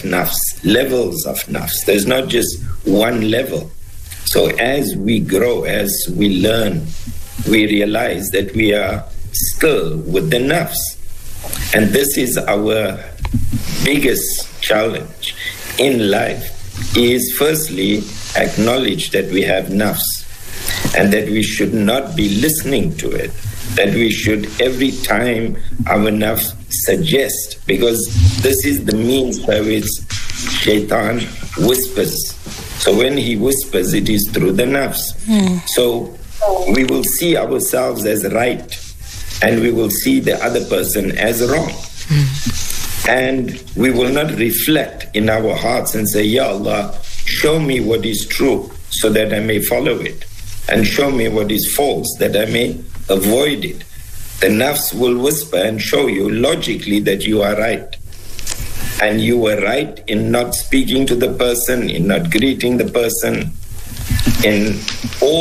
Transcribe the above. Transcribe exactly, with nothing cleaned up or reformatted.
nafs, levels of nafs. There's not just one level. So as we grow, as we learn, we realize that we are still with the nafs. And this is our biggest challenge in life, is firstly acknowledge that we have nafs and that we should not be listening to it, that we should every time our nafs suggest, because this is the means by which shaitan whispers. So when he whispers, it is through the nafs. Mm. So we will see ourselves as right, and we will see the other person as wrong. Mm. And we will not reflect in our hearts and say, Ya Allah, show me what is true so that I may follow it, and show me what is false that I may avoid it. The nafs will whisper and show you logically that you are right. And you were right in not speaking to the person, in not greeting the person, in all